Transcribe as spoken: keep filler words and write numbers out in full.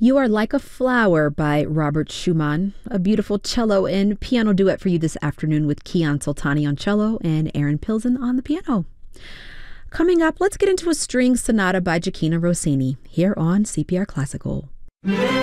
You Are Like a Flower by Robert Schumann, a beautiful cello and piano duet for you this afternoon with Kiyan Soltani on cello and Aaron Pilsen on the piano. Coming up, let's get into a string sonata by Gioachino Rossini here on C P R Classical.